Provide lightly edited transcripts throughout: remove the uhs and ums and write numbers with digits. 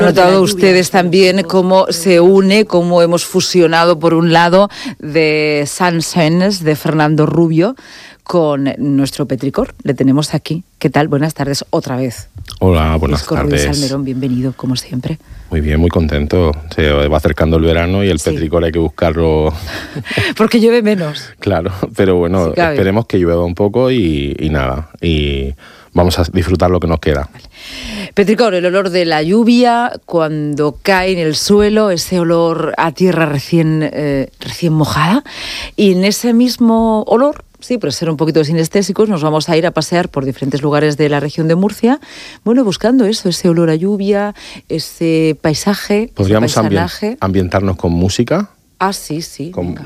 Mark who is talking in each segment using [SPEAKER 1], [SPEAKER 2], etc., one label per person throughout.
[SPEAKER 1] Han notado ustedes también cómo se une, cómo hemos fusionado por un lado de Sansenes de Fernando Rubio con nuestro petricor. Le tenemos aquí. ¿Qué tal? Buenas tardes otra vez.
[SPEAKER 2] Hola, buenas tardes.
[SPEAKER 1] Ruiz Salmerón, bienvenido, como siempre.
[SPEAKER 2] Muy bien, muy contento. Se va acercando el verano y el petricor hay que buscarlo.
[SPEAKER 1] Porque llueve menos.
[SPEAKER 2] Claro, pero bueno, esperemos que llueva un poco y nada. Y vamos a disfrutar lo que nos queda.
[SPEAKER 1] Vale. Petricor, el olor de la lluvia cuando cae en el suelo, ese olor a tierra recién mojada. Y en ese mismo olor, sí, por ser un poquito sinestésicos, nos vamos a ir a pasear por diferentes lugares de la región de Murcia, bueno, buscando eso, ese olor a lluvia, ese paisaje.
[SPEAKER 2] ¿Podríamos ambientarnos con música?
[SPEAKER 1] Ah, sí. Venga.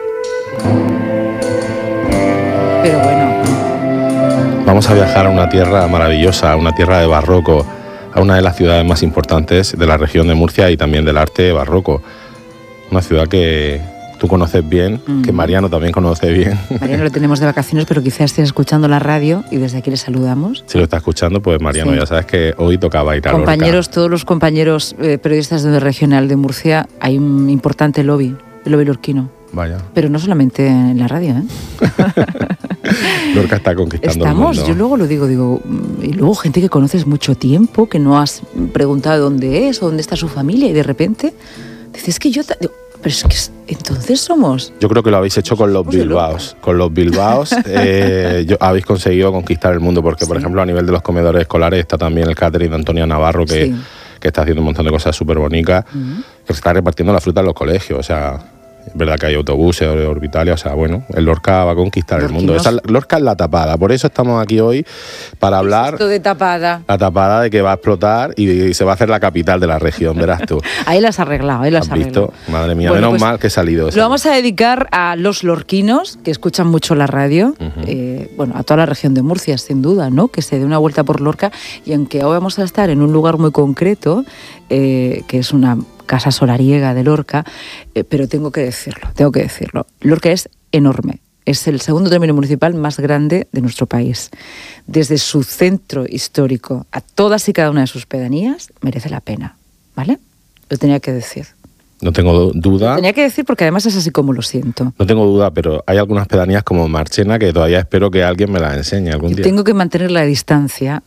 [SPEAKER 1] Pero bueno.
[SPEAKER 2] Vamos a viajar a una tierra maravillosa, a una tierra de barroco, a una de las ciudades más importantes de la región de Murcia y también del arte barroco. Una ciudad que tú conoces bien, que Mariano también conoce bien.
[SPEAKER 1] Mariano lo tenemos de vacaciones, pero quizás estés escuchando la radio y desde aquí le saludamos.
[SPEAKER 2] Si lo está escuchando, pues Mariano, ya sabes que hoy tocaba ir a Lorca.
[SPEAKER 1] Todos los compañeros periodistas de regional de Murcia, hay un importante lobby, el lobby lorquino.
[SPEAKER 2] Vaya.
[SPEAKER 1] Pero no solamente en la radio, ¿eh?
[SPEAKER 2] Lorca está conquistando el mundo.
[SPEAKER 1] Yo luego lo digo, y luego gente que conoces mucho tiempo, que no has preguntado dónde es o dónde está su familia, y de repente dices que yo... Pero es que entonces somos...
[SPEAKER 2] Yo creo que lo habéis hecho con los Bilbaos. Con los Bilbaos habéis conseguido conquistar el mundo, porque, por ejemplo, a nivel de los comedores escolares está también el catering de Antonia Navarro, que está haciendo un montón de cosas súper bonitas, que se está repartiendo la fruta en los colegios, o sea... Es verdad que hay autobuses, Orbitalia, o sea, bueno, el Lorca va a conquistar el mundo. Lorca es la tapada, por eso estamos aquí hoy para hablar...
[SPEAKER 1] ¿Esto de tapada?
[SPEAKER 2] La tapada de que va a explotar y se va a hacer la capital de la región, verás tú.
[SPEAKER 1] Ahí las has arreglado,
[SPEAKER 2] ¿Has visto? Madre mía, bueno, menos mal que he salido.
[SPEAKER 1] Lo vamos a dedicar a los lorquinos, que escuchan mucho la radio, bueno, a toda la región de Murcia, sin duda, ¿no? Que se dé una vuelta por Lorca, y aunque hoy vamos a estar en un lugar muy concreto, que es una casa solariega de Lorca, pero tengo que decirlo. Lorca es enorme. Es el segundo término municipal más grande de nuestro país. Desde su centro histórico a todas y cada una de sus pedanías, merece la pena, ¿vale? Lo tenía que decir.
[SPEAKER 2] No tengo duda.
[SPEAKER 1] Lo tenía que decir porque además es así como lo siento.
[SPEAKER 2] No tengo duda, pero hay algunas pedanías como Marchena que todavía espero que alguien me las enseñe algún día.
[SPEAKER 1] Tengo que mantener la distancia.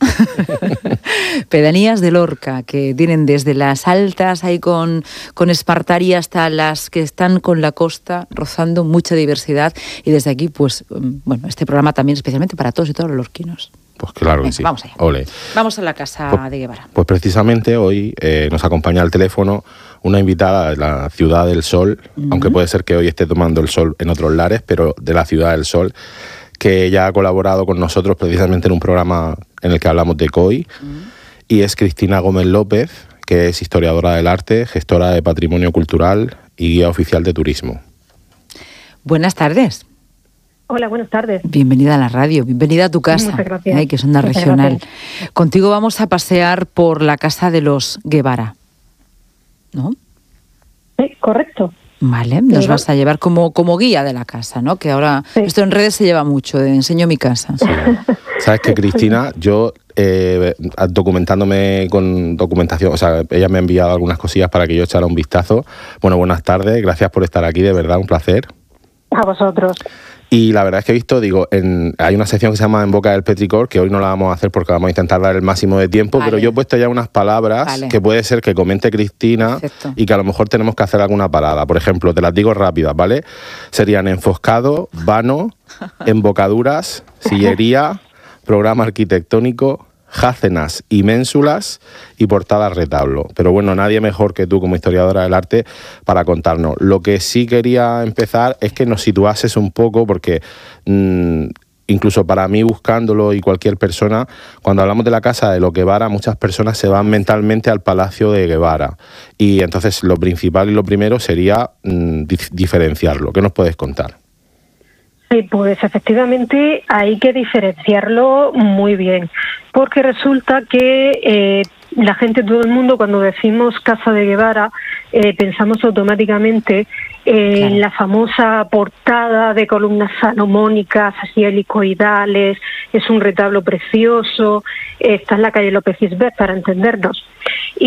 [SPEAKER 1] Pedanías de Lorca, que tienen desde las altas ahí con Espartaria hasta las que están con la costa, rozando mucha diversidad. Y desde aquí, pues, bueno, este programa también especialmente para todos y todos los lorquinos.
[SPEAKER 2] Pues claro que sí.
[SPEAKER 1] Vamos allá.
[SPEAKER 2] Ole.
[SPEAKER 1] Vamos a la casa de Guevara.
[SPEAKER 2] Pues precisamente hoy nos acompaña al teléfono una invitada de la Ciudad del Sol, aunque puede ser que hoy esté tomando el sol en otros lares, pero de la Ciudad del Sol, que ya ha colaborado con nosotros precisamente en un programa en el que hablamos de COI, y es Cristina Gómez López, que es historiadora del arte, gestora de patrimonio cultural y guía oficial de turismo.
[SPEAKER 1] Buenas tardes.
[SPEAKER 3] Hola, buenas tardes.
[SPEAKER 1] Bienvenida a la radio, bienvenida a tu casa.
[SPEAKER 3] Muchas gracias.
[SPEAKER 1] Que es onda regional. Contigo vamos a pasear por la casa de los Guevara, ¿no?
[SPEAKER 3] Sí, correcto.
[SPEAKER 1] Vale, nos vas a llevar como guía de la casa, ¿no? Que ahora esto en redes se lleva mucho, enseño mi casa.
[SPEAKER 2] Sí. ¿Sabes qué, Cristina? Yo, documentándome con documentación, o sea, ella me ha enviado algunas cosillas para que yo echara un vistazo. Bueno, buenas tardes, gracias por estar aquí, de verdad, un placer.
[SPEAKER 3] A vosotros.
[SPEAKER 2] Y la verdad es que he visto, hay una sección que se llama En Boca del Petricor, que hoy no la vamos a hacer porque vamos a intentar dar el máximo de tiempo, pero yo he puesto ya unas palabras que puede ser que comente Cristina. Perfecto. Y que a lo mejor tenemos que hacer alguna parada. Por ejemplo, te las digo rápidas, ¿vale? Serían enfoscado, vano, embocaduras, sillería, programa arquitectónico, jácenas y ménsulas y portada retablo. Pero bueno, nadie mejor que tú como historiadora del arte para contarnos. Lo que sí quería empezar es que nos situases un poco, porque incluso para mí buscándolo y cualquier persona, cuando hablamos de la casa de los Guevara, muchas personas se van mentalmente al Palacio de Guevara. Y entonces lo principal y lo primero sería diferenciarlo. ¿Qué nos puedes contar?
[SPEAKER 3] Sí, pues efectivamente hay que diferenciarlo muy bien, porque resulta que la gente, todo el mundo, cuando decimos Casa de Guevara, pensamos automáticamente en la famosa portada de columnas salomónicas, así helicoidales, es un retablo precioso, está en la calle López Isbert, para entendernos.